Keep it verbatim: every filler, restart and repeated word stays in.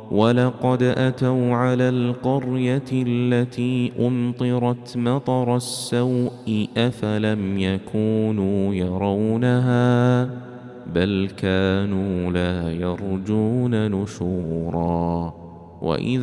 ولقد أتوا على القرية التي أمطرت مطر السوء أفلم يكونوا يرونها بل كانوا لا يرجون نشورا. وإذا